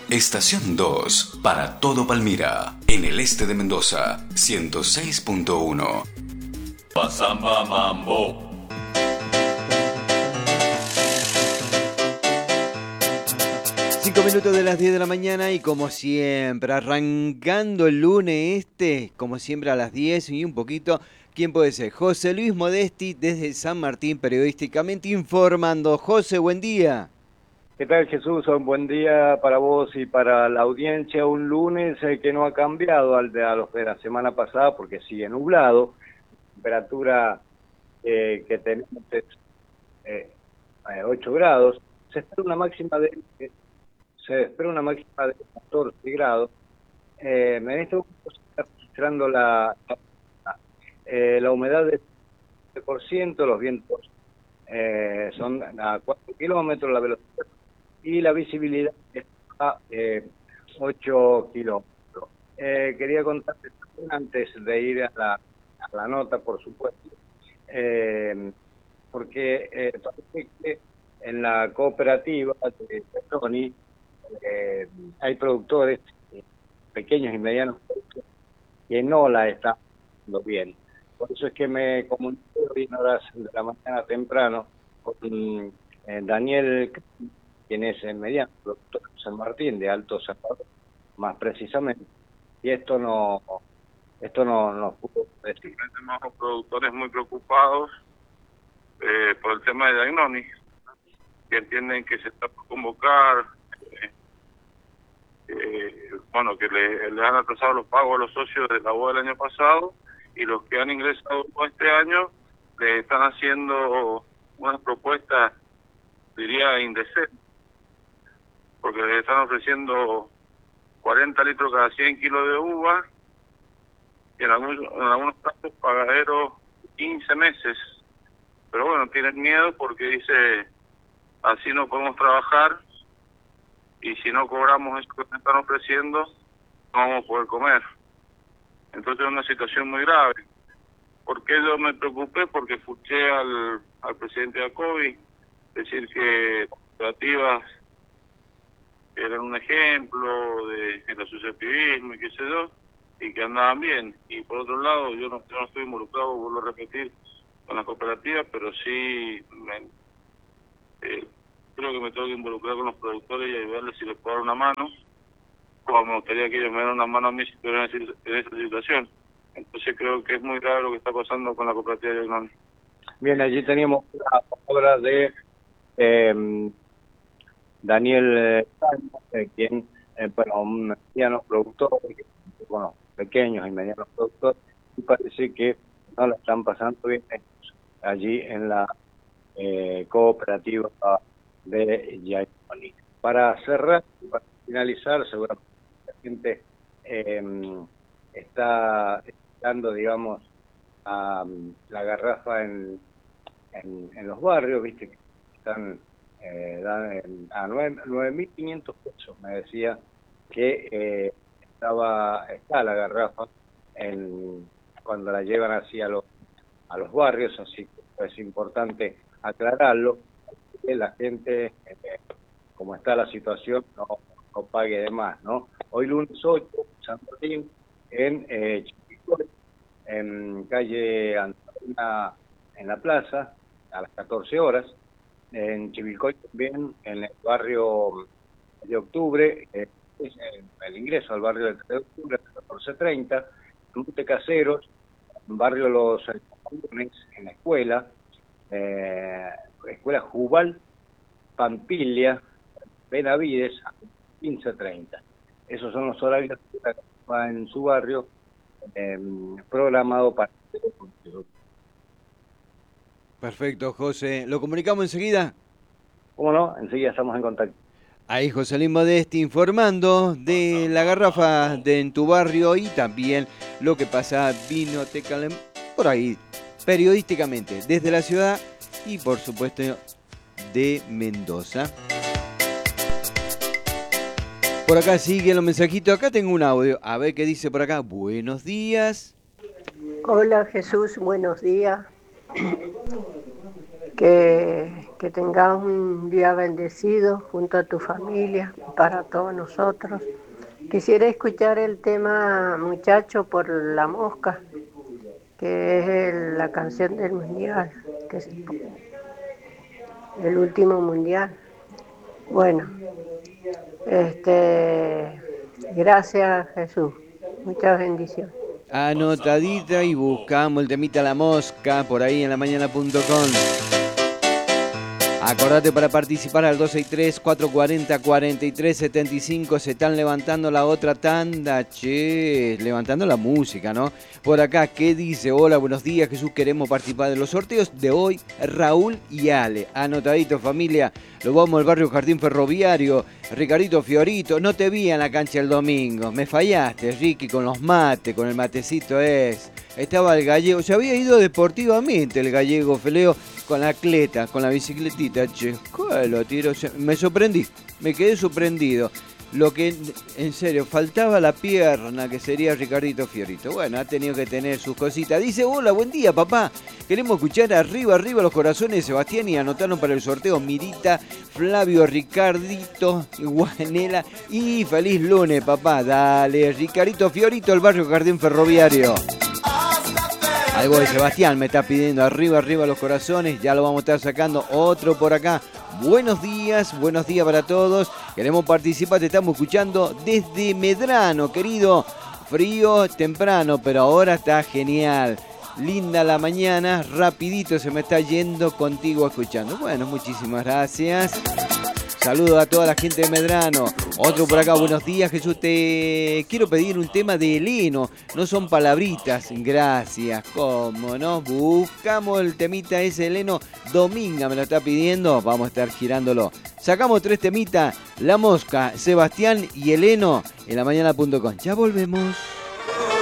Estación 2, para todo Palmira, en el este de Mendoza, 106.1. Pasamba Mambo. 5 minutos de las 10 de la mañana y como siempre, arrancando el lunes como siempre a las 10 y un poquito, ¿quién puede ser? José Luis Modesti desde San Martín, periodísticamente informando. José, buen día. ¿Qué tal, Jesús? Un buen día para vos y para la audiencia. Un lunes que no ha cambiado a los de la semana pasada porque sigue nublado. Temperatura que tenemos es 8 grados. Se espera una máxima de 14 grados. En este momento se está registrando la humedad del 7%, los vientos son a 4 kilómetros, la velocidad y la visibilidad está a 8 kilómetros. Quería contarte antes de ir a la nota, por supuesto, porque parece que en la cooperativa de Tony hay productores pequeños y medianos que no la están haciendo bien. Por eso es que me comuniqué hoy en horas de la mañana temprano con Daniel, quien es el mediano productor de San Martín, de Alto Salvador, más precisamente, y esto no nos pudo decir. Tenemos los productores muy preocupados por el tema de Dagnoni, que entienden que se está por convocar, que le han atrasado los pagos a los socios de la boda del año pasado, y los que han ingresado este año le están haciendo unas propuestas, diría, indecentes, porque le están ofreciendo 40 litros cada 100 kilos de uva, y en algunos casos pagadero 15 meses. Pero bueno, tienen miedo porque dice, así no podemos trabajar, y si no cobramos eso que me están ofreciendo, no vamos a poder comer. Entonces es una situación muy grave. ¿Por qué yo me preocupé? Porque escuché al presidente Jacobi decir que las cooperativas eran un ejemplo de el asociativismo y qué sé yo, y que andaban bien. Y por otro lado, yo no estoy involucrado, vuelvo a repetir, con las cooperativas, pero sí creo que me tengo que involucrar con los productores y ayudarles si les puedo dar una mano, como me gustaría que ellos me dieran una mano a mí si estuvieran en esta situación. Entonces creo que es muy grave lo que está pasando con la cooperativa de Dagnoni. Bien, allí teníamos la palabra de Daniel, quien, un mediano productor, pequeños y medianos productores, y parece que no la están pasando bien allí en la cooperativa de Dagnoni. Para cerrar, para finalizar, seguramente la gente está dando, digamos, a la garrafa en los barrios, viste, que están a 9.500 pesos, me decía que está la garrafa cuando la llevan así a los barrios, así que es importante aclararlo, que la gente, como está la situación, no pague de más, ¿no? Hoy lunes 8, San Martín, en Chivilcoy, en calle Antonina, en la plaza, a las 14 horas, en Chivilcoy también, en el barrio de Octubre, el ingreso al barrio del 3 de Octubre, a las 14:30, Monte Caseros, barrio Los Alcohones, en la escuela Jubal, Pampilla, Benavides, a 15:30. Esos son los horarios que está en su barrio, programado para... Perfecto, José. ¿Lo comunicamos enseguida? ¿Cómo no? Enseguida estamos en contacto. Ahí José Luis Modesti informando de la garrafa en tu barrio y también lo que pasa Vinoteca por ahí, periodísticamente, desde la ciudad y por supuesto de Mendoza. Por acá siguen los mensajitos, acá tengo un audio, a ver qué dice por acá. Buenos días. Hola Jesús, buenos días. Que Que tengas un día bendecido junto a tu familia, para todos nosotros. Quisiera escuchar el tema Muchacho por la Mosca, que es la canción del Mundial, que es el último Mundial. Bueno, gracias Jesús, muchas bendiciones. Anotadita y buscamos el temita La Mosca por ahí en lamañana.com. Acordate para participar al 263-440-4375. Se están levantando la otra tanda, che, levantando la música, ¿no? Por acá, ¿qué dice? Hola, buenos días, Jesús, queremos participar de los sorteos de hoy, Raúl y Ale. Anotadito, familia, lo vamos al barrio Jardín Ferroviario. Ricardito Fiorito, no te vi en la cancha el domingo, me fallaste, Ricky, con los mates, con el matecito Estaba el gallego, se había ido deportivamente el gallego Feleo con la cleta, con la bicicletita, che, lo tiro, me sorprendí, me quedé sorprendido. Lo que, en serio, faltaba la pierna, que sería Ricardito Fiorito. Bueno, ha tenido que tener sus cositas. Dice, hola, buen día, papá. Queremos escuchar arriba los corazones de Sebastián y anotarnos para el sorteo Mirita, Flavio, Ricardito, Guanela y feliz lunes, papá. Dale, Ricardito Fiorito, el barrio Jardín Ferroviario. Algo de Sebastián me está pidiendo arriba los corazones. Ya lo vamos a estar sacando. Otro por acá. Buenos días para todos. Queremos participar, te estamos escuchando desde Medrano, querido. Frío, temprano, pero ahora está genial. Linda la mañana, rapidito se me está yendo contigo escuchando. Bueno, muchísimas gracias. Saludos a toda la gente de Medrano. Otro por acá, buenos días, Jesús. Te quiero pedir un tema de Heleno. No son palabritas, gracias. ¿Cómo no? Buscamos el temita ese, Heleno. Dominga me lo está pidiendo. Vamos a estar girándolo. Sacamos 3 temitas. La Mosca, Sebastián y Heleno en lamañana.com. Ya volvemos.